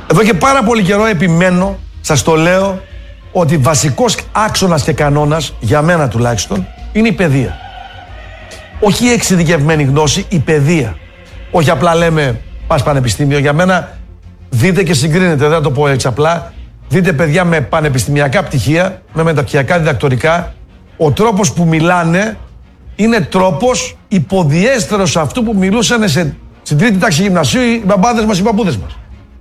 Εδώ και πάρα πολύ καιρό επιμένω, σας το λέω, ότι βασικός άξονας και κανόνας, για μένα τουλάχιστον, είναι η παιδεία. Όχι η εξειδικευμένη γνώση, η παιδεία. Όχι απλά λέμε πας πανεπιστήμιο. Για μένα δείτε και συγκρίνετε, δεν θα το πω έτσι απλά. Δείτε παιδιά με πανεπιστημιακά πτυχία, με μεταπτυχιακά διδακτορικά. Ο τρόπος που μιλάνε είναι τρόπος υποδιέστερος αυτού που μιλούσαν στην τρίτη τάξη γυμνασίου οι μπαμπάδες μας, οι παππούδες μας.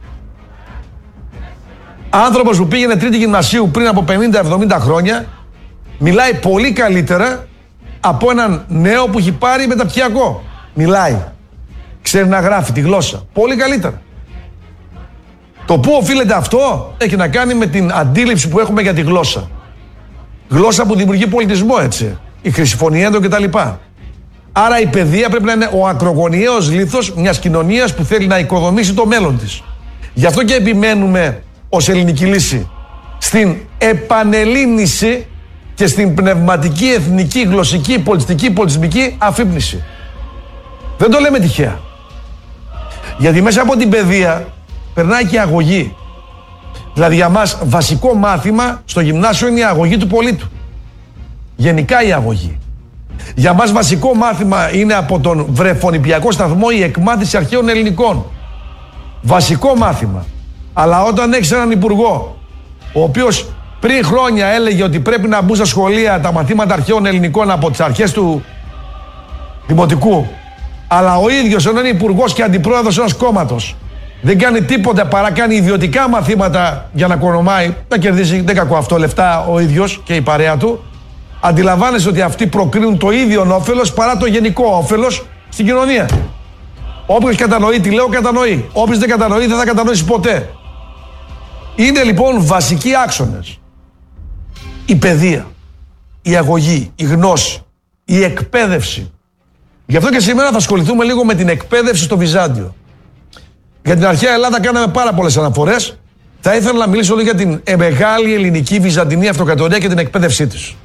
Άνθρωπος που πήγαινε τρίτη γυμνασίου πριν από 50-70 χρόνια μιλάει πολύ καλύτερα από έναν νέο που έχει πάρει μεταπτυχιακό. Μιλάει. Ξέρει να γράφει τη γλώσσα. Πολύ καλύτερα. Το πού οφείλεται αυτό έχει να κάνει με την αντίληψη που έχουμε για τη γλώσσα. Γλώσσα που δημιουργεί πολιτισμό, έτσι. Η χρησιφωνιέντο κτλ. Άρα η παιδεία πρέπει να είναι ο ακρογωνιαίος λίθος μιας κοινωνίας που θέλει να οικοδομήσει το μέλλον της. Γι' αυτό και επιμένουμε ως ελληνική λύση στην επανελλήνιση και στην πνευματική, εθνική, γλωσσική, πολιτισμική αφύπνιση. Δεν το λέμε τυχαία. Γιατί μέσα από την παιδεία περνάει και η αγωγή. Δηλαδή για μας βασικό μάθημα στο γυμνάσιο είναι η αγωγή του πολίτου. Γενικά η αγωγή. Για μας βασικό μάθημα είναι από τον βρεφονιπιακό σταθμό η εκμάθηση αρχαίων ελληνικών. Βασικό μάθημα. Αλλά όταν έχεις έναν υπουργό ο οποίος πριν χρόνια έλεγε ότι πρέπει να μπουν στα σχολεία τα μαθήματα αρχαίων ελληνικών από τις αρχές του δημοτικού, αλλά ο ίδιος ενώ είναι υπουργός και αντιπρόεδρος ενός κόμματος δεν κάνει τίποτα παρά κάνει ιδιωτικά μαθήματα για να κονομάει, να κερδίσει δεν κακό αυτό λεφτά ο ίδιος και η παρέα του, αντιλαμβάνεσαι ότι αυτοί προκρίνουν το ίδιο όφελος παρά το γενικό όφελος στην κοινωνία. Όποιος κατανοεί τι λέω, κατανοεί. Όποιος δεν κατανοεί, δεν θα κατανοήσει ποτέ. Είναι λοιπόν βασικοί άξονες. Η παιδεία, η αγωγή, η γνώση, η εκπαίδευση. Γι' αυτό και σήμερα θα ασχοληθούμε λίγο με την εκπαίδευση στο Βυζάντιο. Για την αρχαία Ελλάδα κάναμε πάρα πολλές αναφορές. Θα ήθελα να μιλήσω λίγο για την μεγάλη ελληνική βυζαντινή αυτοκρατορία και την εκπαίδευσή της.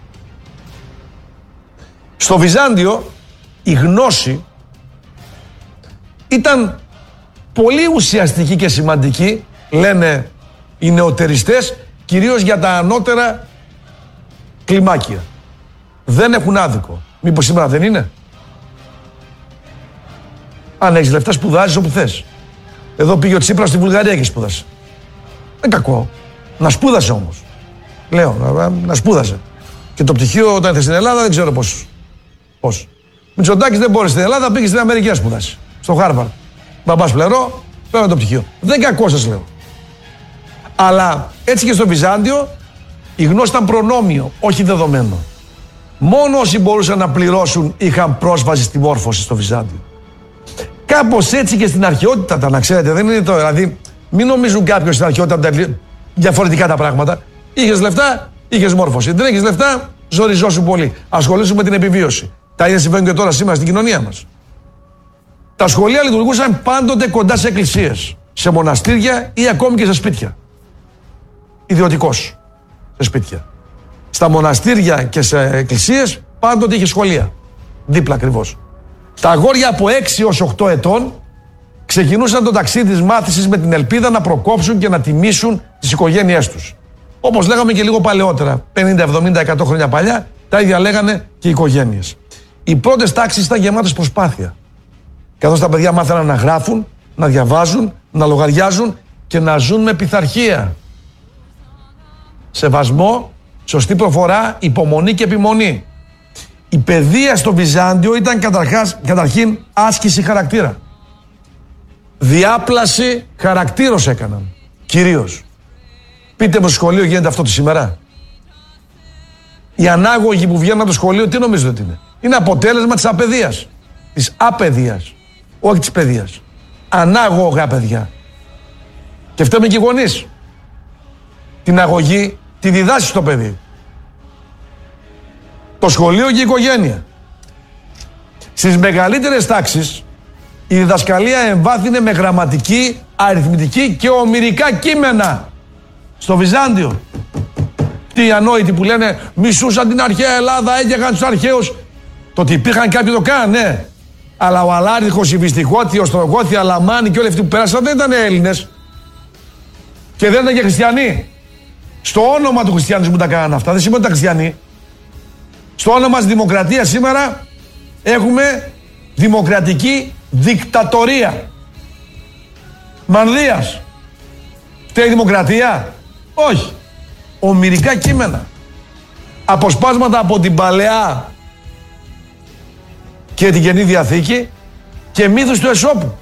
Στο Βυζάντιο η γνώση ήταν πολύ ουσιαστική και σημαντική, λένε οι νεοτεριστές, κυρίως για τα ανώτερα κλιμάκια. Δεν έχουν άδικο. Μήπως σήμερα δεν είναι? Αν έχεις λεφτά σπουδάζεις όπου θες. Εδώ πήγε ο Τσίπρας στη Βουλγαρία και σπούδασε. Δεν κακό. Να σπούδασε όμως. Λέω, να σπούδασε. Και το πτυχίο όταν ήρθε στην Ελλάδα δεν ξέρω πώς. Μητσοτάκης δεν μπόρεσε στην Ελλάδα, πήγε στην Αμερική να σπουδάσει. Στο Χάρβαρντ. Μπαμπάς πλερώ, παίρνω το πτυχίο. Δεν κακό σας λέω. Αλλά έτσι και στο Βυζάντιο η γνώση ήταν προνόμιο, όχι δεδομένο. Μόνο όσοι μπορούσαν να πληρώσουν είχαν πρόσβαση στη μόρφωση στο Βυζάντιο. Κάπως έτσι και στην αρχαιότητα τα να ξέρετε, δεν είναι το. Δηλαδή, μην νομίζουν κάποιοι στην αρχαιότητα διαφορετικά τα πράγματα. Είχες λεφτά, είχες μόρφωση. Δεν έχεις λεφτά, ζοριζόσου πολύ. Ασχολήσου με την επιβίωση. Τα ίδια συμβαίνουν και τώρα σήμερα στην κοινωνία μας. Τα σχολεία λειτουργούσαν πάντοτε κοντά σε εκκλησίες, σε μοναστήρια ή ακόμη και σε σπίτια. Ιδιωτικός, σε σπίτια. Στα μοναστήρια και σε εκκλησίες πάντοτε είχε σχολεία. Δίπλα ακριβώς. Τα αγόρια από 6 έως 8 ετών ξεκινούσαν το ταξίδι της μάθησης με την ελπίδα να προκόψουν και να τιμήσουν τις οικογένειές τους. Όπως λέγαμε και λίγο παλαιότερα, 50, 70, 100 χρόνια παλιά, τα ίδια λέγανε και οι οικογένειες. Οι πρώτες τάξεις ήταν γεμάτες προσπάθεια. Καθώς τα παιδιά μάθαιναν να γράφουν, να διαβάζουν, να λογαριάζουν και να ζουν με πειθαρχία. Σεβασμό, σωστή προφορά, υπομονή και επιμονή. Η παιδεία στο Βυζάντιο ήταν καταρχήν άσκηση χαρακτήρα. Διάπλαση χαρακτήρος έκαναν. Κυρίως. Πείτε μου, στο σχολείο γίνεται αυτό τη σήμερα? Οι ανάγωγοι που βγαίνουν από το σχολείο τι νομίζετε ότι είναι? Είναι αποτέλεσμα της απαιδείας. Της απαιδείας. Όχι της παιδείας. Ανάγωγα παιδιά. Και φταίμε και οι γονείς. Την αγωγή τη διδάσκει στο παιδί. Το σχολείο και η οικογένεια. Στις μεγαλύτερες τάξεις η διδασκαλία εμβάθυνε με γραμματική, αριθμητική και ομηρικά κείμενα. Στο Βυζάντιο. Τι οι ανόητοι που λένε μισούσαν την αρχαία Ελλάδα, έγεγαν τους αρχαίους. Το ότι υπήρχαν κάποιοι το κάνουν, ναι. Αλλά ο Αλάριχος, η Βυστιχώτη, ο Οστρογώθη, Αλαμάνη και όλοι αυτοί που πέρασαν δεν ήταν Έλληνες. Και δεν ήταν και χριστιανοί. Στο όνομα του χριστιανισμού τα κάνανε αυτά. Δεν σημαίνει ότι ήταν χριστιανοί. Στο όνομα της δημοκρατίας σήμερα έχουμε δημοκρατική δικτατορία. Μανδύας. Φταίει η δημοκρατία? Όχι. Ομηρικά κείμενα. Αποσπάσματα από την Παλαιά και την Καινή Διαθήκη και μύθους του Εσώπου.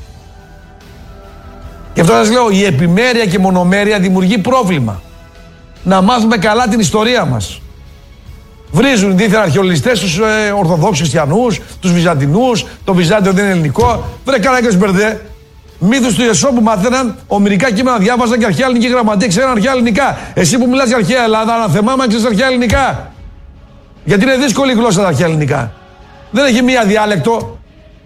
Γι' αυτό σας λέω, η επιμέρεια και μονομέρεια δημιουργεί πρόβλημα. Να μάθουμε καλά την ιστορία μας. Βρίζουν δίθεν αρχαιολογιστές τους Ορθοδόξους Χριστιανούς, τους Βυζαντινούς, το Βυζάντιο δεν είναι ελληνικό. Βρε καλά και μπερδέ. Μύθους του Εσώπου μάθαιναν, ομηρικά κείμενα διάβαζαν και αρχαία ελληνική γραμματεία ξέραν αρχαία ελληνικά. Εσύ που μιλάς για αρχαία Ελλάδα, αναθεμάμαι ξέρεις αρχαία ελληνικά. Γιατί είναι δύσκολη η γλώσσα τα αρχαία ελληνικά. Δεν έχει μία διάλεκτο.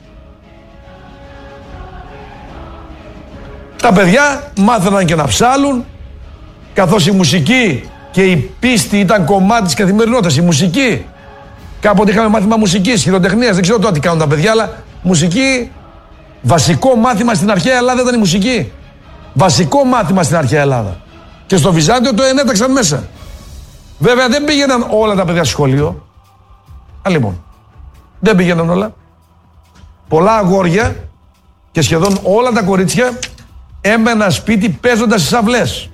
Τα παιδιά μάθαιναν και να ψάλουν, καθώς η μουσική και η πίστη ήταν κομμάτι της καθημερινότητας. Η μουσική. Κάποτε είχαμε μάθημα μουσικής, χειροτεχνίας, δεν ξέρω τώρα τι κάνουν τα παιδιά, αλλά μουσική. Βασικό μάθημα στην αρχαία Ελλάδα ήταν η μουσική. Βασικό μάθημα στην αρχαία Ελλάδα. Και στο Βυζάντιο το ενέταξαν μέσα. Βέβαια δεν πήγαιναν όλα τα παιδιά στο σχολείο. Λοιπόν, δεν πήγαιναν όλα. Πολλά αγόρια και σχεδόν όλα τα κορίτσια έμεναν σπίτι παίζοντας στις αυλές.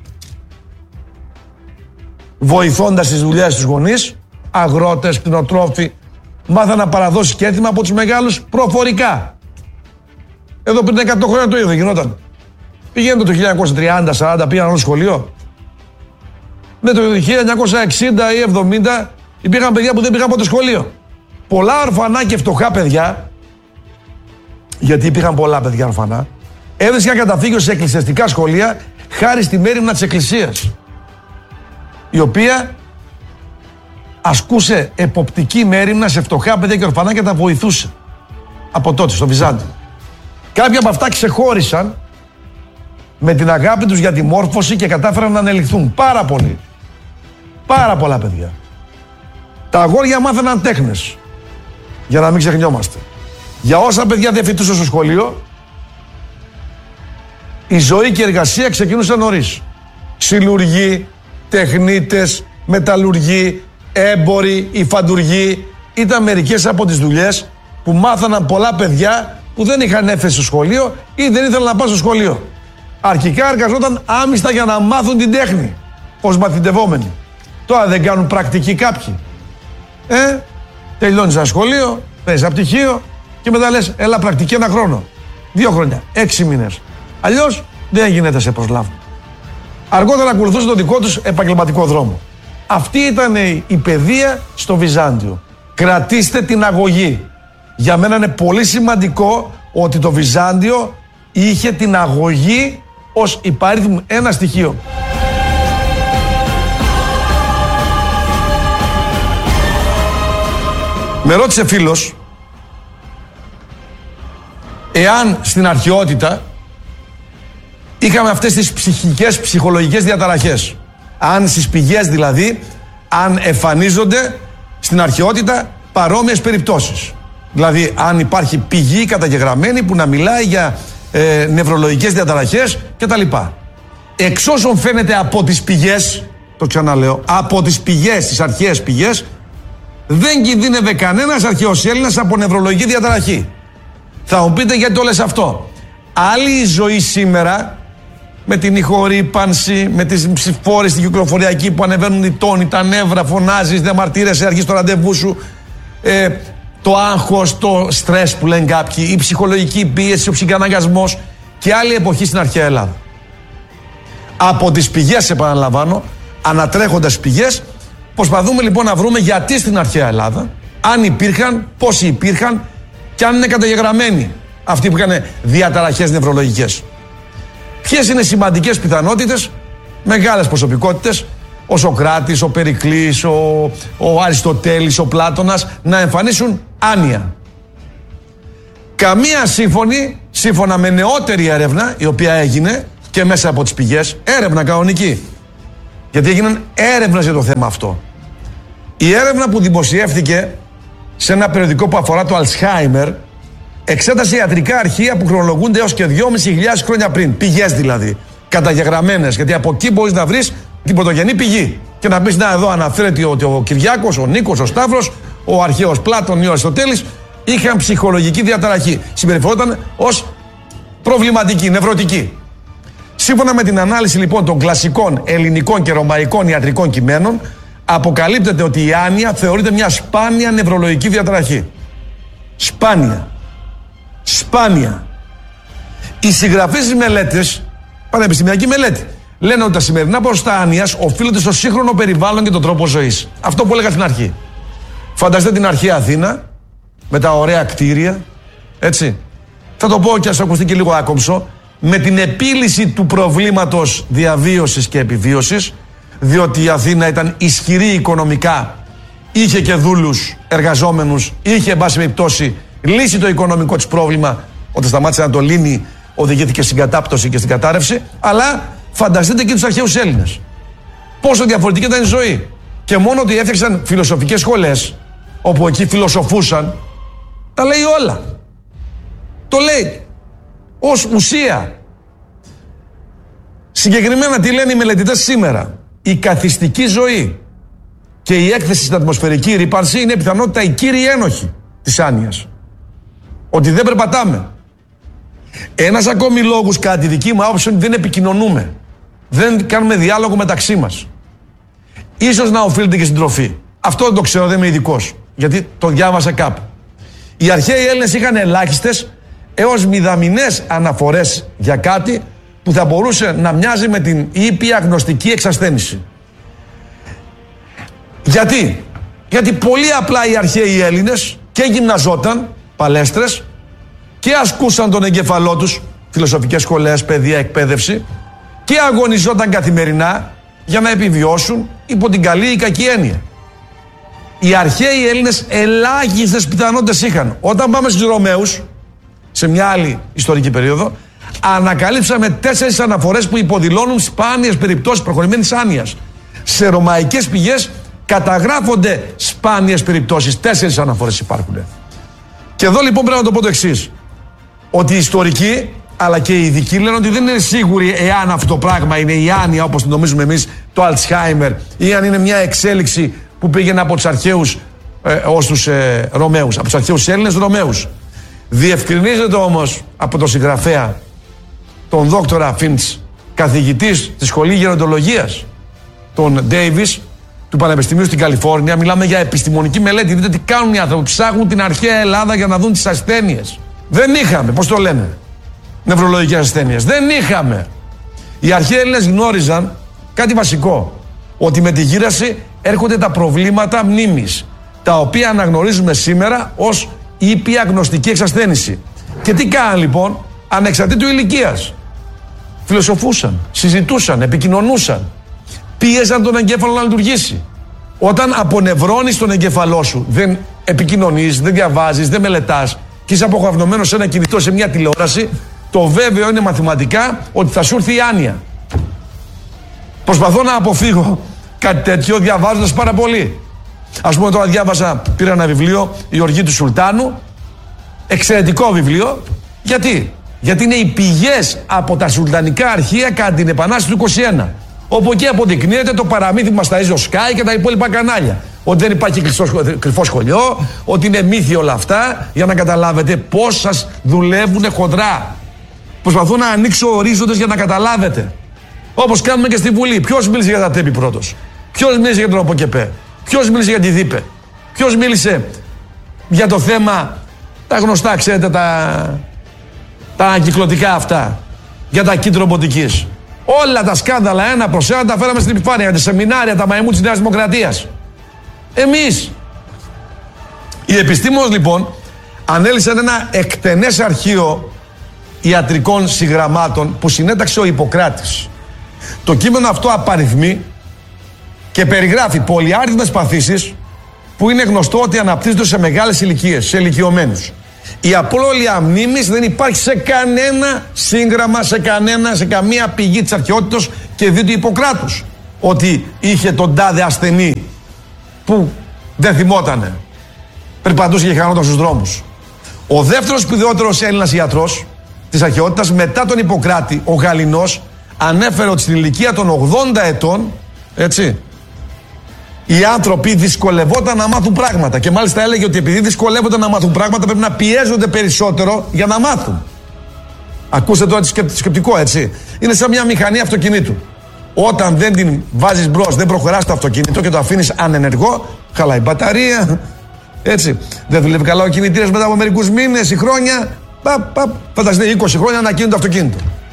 Βοηθώντας τις δουλειές τους γονείς, αγρότες, κτηνοτρόφοι, μάθανε παραδόσεις και έθιμα από τους μεγάλους προφορικά. Εδώ πριν 100 χρόνια το ίδιο δεν γινόταν. Πηγαίνουν το 1930-40 πήγαν όλο σχολείο. Με το 1960 ή 70 υπήρχαν παιδιά που δεν πήγαν ποτέ σχολείο. Πολλά ορφανά και φτωχά παιδιά, γιατί υπήρχαν πολλά παιδιά ορφανά, έβρισκαν καταφύγιο σε εκκλησιαστικά σχολεία χάρη στη μέριμνα της Εκκλησίας, η οποία ασκούσε εποπτική μέριμνα σε φτωχά παιδιά και ορφανά και τα βοηθούσε από τότε στο Βυζάντιο. Κάποια από αυτά ξεχώρισαν με την αγάπη τους για τη μόρφωση και κατάφεραν να ανελιχθούν. Πάρα πολλοί. Πάρα πολλά παιδιά. Τα αγόρια μάθαιναν τέχνες. Για να μην ξεχνιόμαστε. Για όσα παιδιά δεν φοιτούσαν στο σχολείο, η ζωή και η εργασία ξεκινούσαν νωρίς. Ξυλουργοί, τεχνίτες, μεταλλουργοί, έμποροι, υφαντουργοί. Ήταν μερικές από τις δουλειές που μάθαναν πολλά παιδιά που δεν είχαν έφεση στο σχολείο ή δεν ήθελαν να πάνε στο σχολείο. Αρχικά εργαζόταν άμυστα για να μάθουν την τέχνη, ως μαθητευόμενοι. Τώρα δεν κάνουν πρακτική κάποιοι. Τελειώνεις ένα σχολείο, παίρνεις ένα πτυχίο και μετά λες έλα πρακτική 1 χρόνο, 2 χρόνια, 6 μήνες. Αλλιώς δεν γίνεται σε προσλάβουν. Αργότερα ακολουθούσε τον δικό τους επαγγελματικό δρόμο. Αυτή ήταν η παιδεία στο Βυζάντιο. Κρατήστε την αγωγή. Για μένα είναι πολύ σημαντικό ότι το Βυζάντιο είχε την αγωγή ως υπαρίθμο ένα στοιχείο. Με ρώτησε φίλος εάν στην αρχαιότητα είχαμε αυτές τις ψυχικές, ψυχολογικές διαταραχές. Αν στις πηγές δηλαδή, αν εμφανίζονται στην αρχαιότητα παρόμοιες περιπτώσεις. Δηλαδή αν υπάρχει πηγή καταγεγραμμένη που να μιλάει για νευρολογικές διαταραχές κτλ. Εξ όσων φαίνεται από τις πηγές, το ξαναλέω, από τις πηγές, τις αρχαίες πηγές, δεν κινδύνευε κανένας αρχαίος Έλληνας από νευρολογική διαταραχή. Θα μου πείτε γιατί το λες αυτό. Άλλη η ζωή σήμερα, με την ηχορύπανση, με τις ψηφόρες στην κυκλοφοριακή που ανεβαίνουν οι τόνοι, τα νεύρα, φωνάζεις, διαμαρτύρεσαι, αρχίζεις το ραντεβού σου, το άγχος, το στρες που λένε κάποιοι, η ψυχολογική πίεση, ο ψυχαναγκασμός και άλλη εποχή στην αρχαία Ελλάδα. Από τις πηγές, επαναλαμβάνω, ανατρέχοντας πηγές, προσπαθούμε λοιπόν να βρούμε γιατί στην αρχαία Ελλάδα, αν υπήρχαν, πόσοι υπήρχαν και αν είναι καταγεγραμμένοι αυτοί που είχαν διαταραχές νευρολογικές. Ποιες είναι σημαντικές πιθανότητες, μεγάλες προσωπικότητες, ο Σωκράτης, ο Περικλής, ο Αριστοτέλης, ο Πλάτωνας, να εμφανίσουν άνοια. Καμία σύμφωνη, σύμφωνα με νεότερη έρευνα, η οποία έγινε και μέσα από τις πηγές, έρευνα κανονική. Γιατί έγιναν έρευνες για το θέμα αυτό. Η έρευνα που δημοσιεύτηκε σε ένα περιοδικό που αφορά το Αλτσχάιμερ εξέτασε ιατρικά αρχεία που χρονολογούνται έως και 2.500 χρόνια πριν. Πηγές δηλαδή. καταγεγραμμένες, γιατί από εκεί μπορείς να βρεις την πρωτογενή πηγή. Και να πεις, να, εδώ αναφέρεται ότι ο Κυριάκος, ο Νίκος, ο Σταύρος, ο αρχαίος Πλάτων ή ο Αριστοτέλης είχαν ψυχολογική διαταραχή. Συμπεριφερόταν ως προβληματική, νευρωτική. Σύμφωνα με την ανάλυση λοιπόν των κλασικών ελληνικών και ρωμαϊκών ιατρικών κειμένων, αποκαλύπτεται ότι η άνοια θεωρείται μια σπάνια νευρολογική διαταραχή. Σπάνια. Οι συγγραφείς της μελέτης, πανεπιστημιακή μελέτη, λένε ότι τα σημερινά ποσοστά άνοιας οφείλονται στο σύγχρονο περιβάλλον και τον τρόπο ζωής. Αυτό που έλεγα στην αρχή. Φανταστείτε την αρχαία Αθήνα, με τα ωραία κτίρια, έτσι. Θα το πω και ας ακουστεί και λίγο άκομψο, με την επίλυση του προβλήματος διαβίωσης και επιβίωσης, διότι η Αθήνα ήταν ισχυρή οικονομικά, είχε και δούλους εργαζόμενους, είχε εν πάση περιπτώσει λύσει το οικονομικό της πρόβλημα, όταν σταμάτησε να το λύνει, οδηγήθηκε στην κατάπτωση και στην κατάρρευση. Αλλά φανταστείτε και τους αρχαίους Έλληνες. Πόσο διαφορετική ήταν η ζωή. Και μόνο ότι έφτιαξαν φιλοσοφικές σχολές, όπου εκεί φιλοσοφούσαν, τα λέει όλα. Το λέει ως ουσία. Συγκεκριμένα τι λένε οι μελετητές σήμερα? Η καθιστική ζωή και η έκθεση στην ατμοσφαιρική ρύπανση είναι πιθανότητα η κύριοι ένοχοι της άνοιας. Ότι δεν περπατάμε. Ένας ακόμη λόγος, κατά τη δική μου άποψη, δεν επικοινωνούμε. Δεν κάνουμε διάλογο μεταξύ μας. Ίσως να οφείλεται και στην τροφή. Αυτό δεν το ξέρω, δεν είμαι ειδικός, γιατί το διάβασα κάπου. Οι αρχαίοι Έλληνες είχαν ελάχιστες έως μηδαμινές αναφορές για κάτι που θα μπορούσε να μοιάζει με την ήπια γνωστική εξασθένηση. Γιατί πολύ απλά οι αρχαίοι Έλληνες και γυμναζόταν, παλέστρες, και ασκούσαν τον εγκέφαλό τους, φιλοσοφικές σχολές, παιδεία, εκπαίδευση, και αγωνιζόταν καθημερινά για να επιβιώσουν υπό την καλή ή κακή έννοια. Οι αρχαίοι Έλληνες ελάχιστες πιθανότητες είχαν. Όταν πάμε στους Ρωμαίους, σε μια άλλη ιστορική περίοδο, ανακαλύψαμε 4 αναφορές που υποδηλώνουν σπάνιες περιπτώσεις προχωρημένης άνοιας. Σε ρωμαϊκές πηγές καταγράφονται σπάνιες περιπτώσεις. 4 αναφορές υπάρχουν. Και εδώ λοιπόν πρέπει να το πω το εξής. Ότι οι ιστορικοί αλλά και οι ειδικοί λένε ότι δεν είναι σίγουροι εάν αυτό το πράγμα είναι η άνοια όπως το νομίζουμε εμείς, το Αλτσχάιμερ, ή αν είναι μια εξέλιξη που πήγαινε από τους αρχαίους ως τους Ρωμαίους, από τους αρχαίους Έλληνες Ρωμαίους. Διευκρινίζεται όμως από τον συγγραφέα, τον δόκτορα Φίντς, καθηγητής της Σχολή Γεροντολογίας, τον Ντέιβις, του Πανεπιστημίου στην Καλιφόρνια. Μιλάμε για επιστημονική μελέτη. Δείτε τι κάνουν οι άνθρωποι. Ψάχνουν την αρχαία Ελλάδα για να δουν τις ασθένειες. Δεν είχαμε, πώς το λένε, νευρολογικές ασθένειες. Δεν είχαμε. Οι αρχαίοι Έλληνες γνώριζαν κάτι βασικό. Ότι με τη γύραση έρχονται τα προβλήματα μνήμης, τα οποία αναγνωρίζουμε σήμερα ως ήπια γνωστική εξασθένηση. Και τι κάναν λοιπόν, ανεξαρτήτου ηλικίας? Φιλοσοφούσαν, συζητούσαν, επικοινωνούσαν. Πίεζαν τον εγκέφαλο να λειτουργήσει. Όταν απονευρώνεις τον εγκέφαλό σου, δεν επικοινωνείς, δεν διαβάζεις, δεν μελετάς και είσαι αποχαυνομένος σε ένα κινητό, σε μια τηλεόραση, το βέβαιο είναι μαθηματικά ότι θα σου έρθει η άνοια. Προσπαθώ να αποφύγω κάτι τέτοιο διαβάζοντας πάρα πολύ. Ας πούμε, τώρα πήρα ένα βιβλίο, Η Οργή του Σουλτάνου, εξαιρετικό βιβλίο. Γιατί είναι οι πηγές από τα σουλτανικά αρχεία κατά την Επανάσταση του 21. Όπου εκεί αποδεικνύεται το παραμύθι που μας ταΐζει ο Sky και τα υπόλοιπα κανάλια. Ότι δεν υπάρχει κρυφό σχολείο, ότι είναι μύθι όλα αυτά, για να καταλάβετε πώς σας δουλεύουν χοντρά. Προσπαθώ να ανοίξω ορίζοντες για να καταλάβετε. Όπως κάνουμε και στη Βουλή. Ποιος μίλησε για τα ΤΕΠΗ πρώτος? Ποιος μίλησε για τον ΟΠΟΚΕΠΕ? Ποιος μίλησε για τη ΔΥΠΕ? Ποιος μίλησε για το θέμα, τα γνωστά ξέρετε, τα ανακυκλωτικά αυτά, για τα kit ρομποτικής? Όλα τα σκάνδαλα ένα προς ένα τα φέραμε στην επιφάνεια, για τα σεμινάρια, τα μαϊμού της Νέας Δημοκρατίας. Εμείς. Οι επιστήμονες λοιπόν ανέλυσαν ένα εκτενές αρχείο ιατρικών συγγραμμάτων που συνέταξε ο Ιπποκράτης. Το κείμενο αυτό απαριθμεί και περιγράφει πολυάριθμες παθήσεις που είναι γνωστό ότι αναπτύσσονται σε μεγάλες ηλικίες, σε ηλικιωμένους. Η απώλεια μνήμης δεν υπάρχει σε κανένα σύγγραμμα, σε καμία πηγή της αρχαιότητας και δι' του Ιπποκράτους ότι είχε τον τάδε ασθενή που δεν θυμότανε, περπατούσε και χανόταν στους δρόμους. Ο δεύτερος σπουδαιότερος Έλληνας ιατρός της αρχαιότητας μετά τον Ιπποκράτη, ο Γαληνός, ανέφερε ότι στην ηλικία των 80 ετών, έτσι, οι άνθρωποι δυσκολευόταν να μάθουν πράγματα. Και μάλιστα έλεγε ότι επειδή δυσκολεύονται να μάθουν πράγματα, πρέπει να πιέζονται περισσότερο για να μάθουν. Ακούστε τώρα το σκεπτικό, έτσι. Είναι σαν μια μηχανή αυτοκινήτου. Όταν δεν την βάζεις μπρος, δεν προχωράς το αυτοκίνητο και το αφήνεις ανενεργό, χαλάει μπαταρία. Έτσι. Δεν δουλεύει καλά ο κινητήρας μετά από μερικούς μήνες ή χρόνια. Φανταστείτε 20 χρόνια να κινείται το αυτοκίνητο.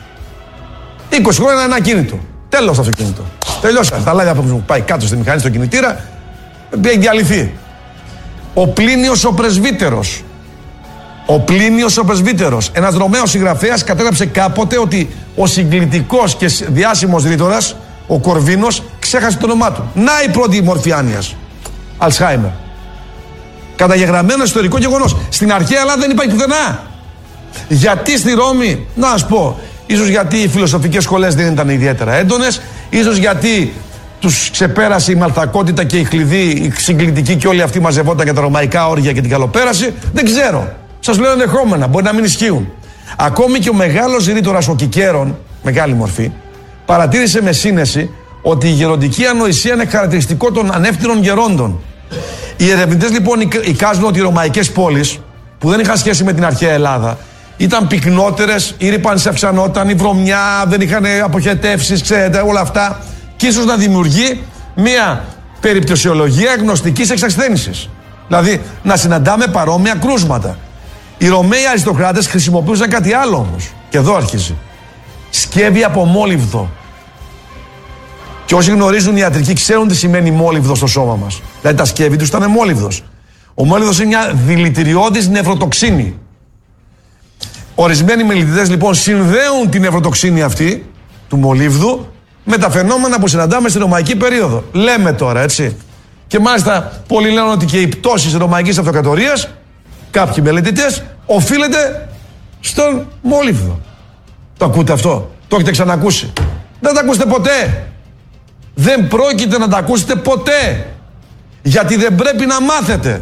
20 χρόνια ένα ακίνητο. Τέλος το αυτοκίνητο. Τελειώσαν. Τα λάδια που πάει κάτω στη μηχανή, στο κινητήρα, έχει διαλυθεί. Ο Πλίνιος ο Πρεσβύτερος. Ο Πλίνιος ο Πρεσβύτερος, ένας Ρωμαίος συγγραφέας, κατέγραψε κάποτε ότι ο συγκλητικός και διάσημος ρήτορας, ο Κορβίνος, ξέχασε το όνομά του. Να η πρώτη μορφή άνοιας. Αλσχάιμερ. Καταγεγραμμένο ιστορικό γεγονός. Στην αρχαία Ελλάδα δεν υπάρχει πουθενά. Γιατί στη Ρώμη, να σας πω, ίσως γιατί οι φιλοσοφικές σχολές δεν ήταν ιδιαίτερα έντονες, ίσως γιατί τους ξεπέρασε η μαλθακότητα και η χλειδί, η συγκλητική και όλοι αυτοί μαζευόταν για τα ρωμαϊκά όργια και την καλοπέραση. Δεν ξέρω. Σας λέω ενδεχόμενα, μπορεί να μην ισχύουν. Ακόμη και ο μεγάλος ρήτορας ο Κικέρον, μεγάλη μορφή, παρατήρησε με σύνεση ότι η γεροντική ανοησία είναι χαρακτηριστικό των ανεύθυνων γερόντων. Οι ερευνητές λοιπόν εικάζουν ότι οι ρωμαϊκές πόλεις, που δεν είχαν σχέση με την αρχαία Ελλάδα, ήταν πυκνότερες, η ρήπανση αυξανόταν, η βρωμιά, δεν είχαν αποχετεύσεις, ξέρετε, όλα αυτά. Και ίσως να δημιουργεί μια περιπτωσιολογία γνωστικής εξασθένησης. Δηλαδή να συναντάμε παρόμοια κρούσματα. Οι Ρωμαίοι αριστοκράτες χρησιμοποιούσαν κάτι άλλο όμως. Και εδώ αρχίζει. Σκεύη από μόλιβδο. Και όσοι γνωρίζουν ιατρική ξέρουν τι σημαίνει μόλιβδο στο σώμα μας. Δηλαδή τα σκεύη τους ήταν μόλιβδος. Ο μόλιβδος είναι μια δηλητηριώδης νευροτοξίνη. Ορισμένοι μελετητές λοιπόν συνδέουν την νευροτοξίνη αυτή του μολύβδου με τα φαινόμενα που συναντάμε στη ρωμαϊκή περίοδο. Λέμε τώρα, έτσι. Και μάλιστα πολλοί λένε ότι και η πτώση της ρωμαϊκής αυτοκρατορίας, κάποιοι μελετητές, οφείλεται στον μόλιβδο. Το ακούτε αυτό? Το έχετε ξανακούσει? Δεν τα ακούσετε ποτέ. Δεν πρόκειται να τα ακούσετε ποτέ. Γιατί δεν πρέπει να μάθετε.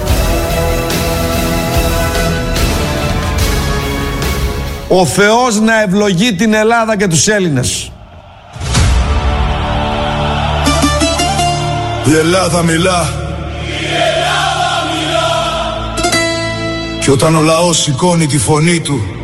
Ο Θεός να ευλογεί την Ελλάδα και τους Έλληνες. Η Ελλάδα μιλά. Η Ελλάδα μιλά. Και όταν ο λαός σηκώνει τη φωνή του,